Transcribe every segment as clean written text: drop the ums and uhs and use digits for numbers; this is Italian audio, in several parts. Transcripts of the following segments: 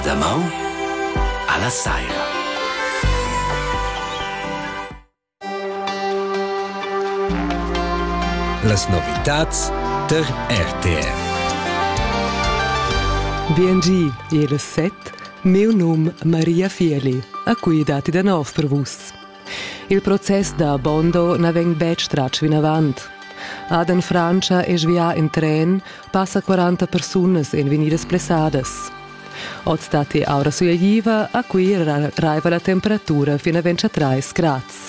damaun alla saira. Las novitats der RTR. BNG, il 7, meu nome Maria Fieli, a cui dati da nov per vus. Il process da Bondo na veng bec stratsch vin avant. Ad in Francia e svia in tren passa 40 personas in venidas plessadas. Od stati aura sujajiva, a cui raiva la temperatura fino a 23 grads.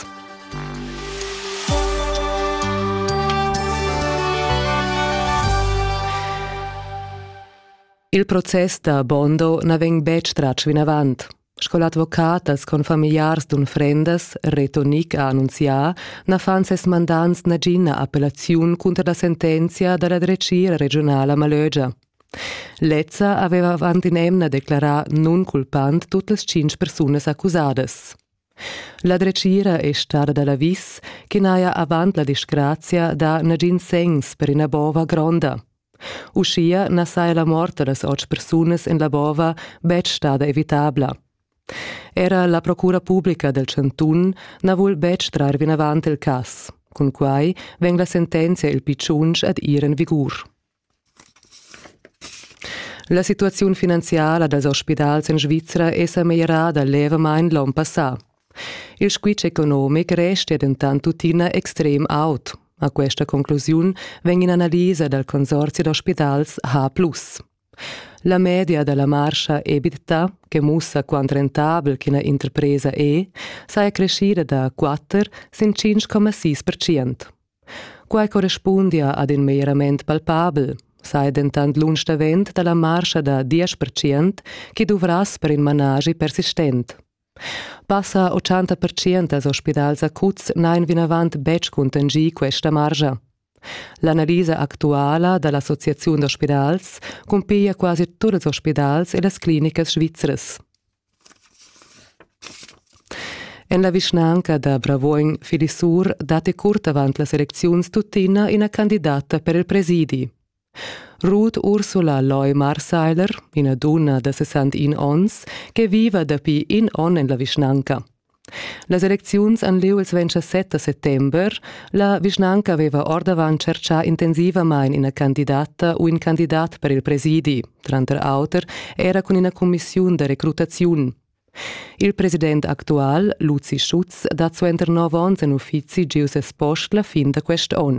Il process da Bondo na veng bec stratsch vin avant. Sco l'advocatas con familiars d'un frendas, retonic a annunciar, na fan ses mandants na gina appellaziun contra la sentenzia dalla drecira regionale a Malögia. Lezza aveva avant in emna declarar non culpant tutte le 5 personas accusadas. La drecira è stata dalla vis che naia avant la disgrazia da na gin sengs per una bova gronda. Uscia na saia la morte das 8 personas in la bova bec stada evitabla. Era la procura pubblica del Cantun na vul bec trar vin avant il cas, con quai veng la sentenzia il picciunsch ad ir in vigur. La situazione finanziaria dels ospedals in Svizzera è migliorata levemein l'anno passato. Il squitch economic resta ed intanto tutina extrem out. A questa conclusione veng in analisa dal consorzio d'ospedals H+. La media della marcia EBITDA, che mussa quant rentabel che una interpresa è, sai crescita da 4 sin 5,6%. Quai corrisponde ad un miglioramento palpabel, sai dentant l'unstavent della marcia da 10% che dovras per un managi persistent. Passa 80% als ospedals acuts nain vin avant bec contengi questa margia. L'analisa attuala dall'Associazione d'Ospedals compia quasi tutti gli ospedals e le cliniche svizzere. En la vicinanza da Bravoin Filisur date curta avant la selezione tutina in una candidata per il presidi. Ruth Ursula Loy Marseiler, una donna da 61 anni, che vive da pi in on en la vicinanza. La selezione han liu il 27 settember, la vicinanza aveva ordavan cercià intensivamente una candidata o un candidat per il presidi, tranter auter era con una commissione di reclutazione. Il presidente attuale, Luzi Schutz, da 29 anni in uffizi gius post la fin da quest'anno.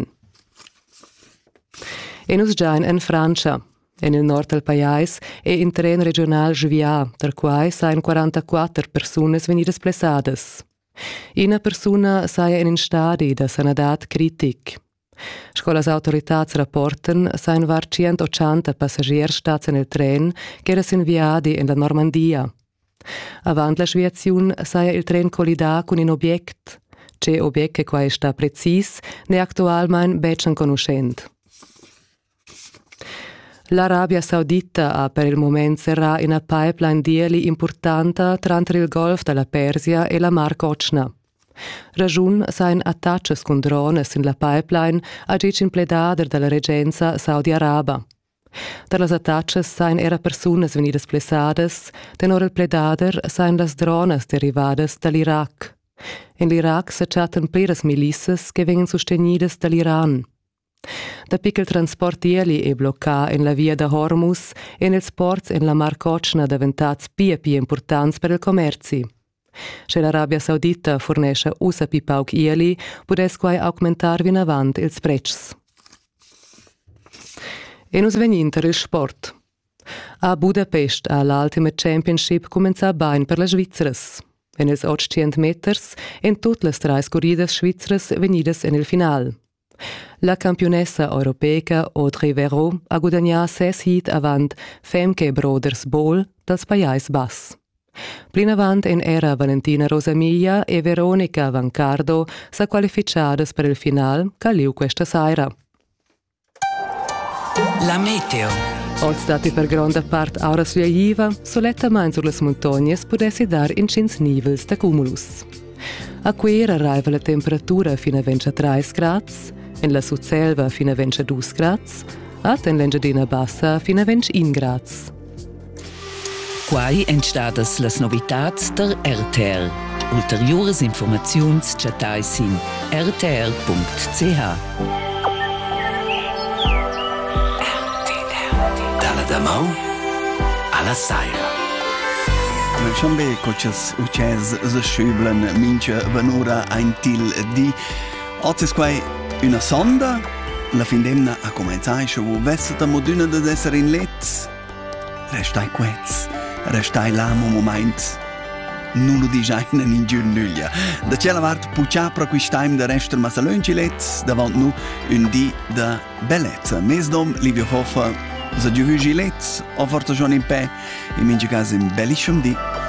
E nus già in Francia. En il nord del paese è in tren regional Svia, tra quai sain 44 personas venidas plessadas. Una persona saia in stadi da sanadat critic. Sco las autoritats rapporten sain var 180 passagiers stats nel tren che era inviadi in la Normandia. Avant la sviaziun saia il tren collida con un object. Ce object che quai sta precis ne actualmein becen conoscent. L'Arabia Saudita ha per il momento serrà una pipeline dieli importante tra il Golf della Persia e la Mar Ochna. Ragiun sain attacces con drones in la pipeline a in pledader della regenza Saudi-Araba. Tra las attacces sain era personas venidas plessadas, tenor il pledader sain las drones derivades dall'Iraq. In l'Iraq se chatten pleras milices che vengono sostenidas dall'Iran. Da piccol transport dieli è bloccato in la via da Hormuz e nels ports in la Mar Ochna diventats pia importants per il commerci. Se l'Arabia Saudita fornesce usa pi pauc ieli, pudes quai augmentar vin avant ils precs. E nus veninter il sport. A Budapest all'Ultimate Championship comenza bain per la Svizzeres. En ils 800 meters en tutte le 3 corridas svizzeres venidas en il final. La campionessa europea Audrey Verreau ha guadagnato 6 hit avant Femke Brothers Ball dals Pajais Bass. Plin avant en era Valentina Rosamiglia e Veronica Vancardo sa qualificadas per il final che liu questa saira. La meteo. Olz dati per grande part aura sujajiva, soletta main sur las montagnes pudessi dar in cins nivels da cumulus. A quera arriva la temperatura fino a 23 grads, en la Sudselva fino a 22 grads, at en l'Engiadina Bassa fino a 21 grads. Quai entstadas las novitats der RTR. Ulteriores informaziuns chatai sin rtr.ch. Dalla Damau alla Saira. Schon be coches uches se schüblen minche venura ein til di. Oggi quai una sonda. La findemna a cominciare che vesseta moduna da essere in let. Restai quets. Restai là un moment. Non lo dice in giornuglia. Da c'è la vart puccia pro quist'aim da rester ma salonci let davant nu un di da bellezza. Mesdom Livio Hoffa za giuvi let o forse giorno in pe in mince caso in bellissimo di.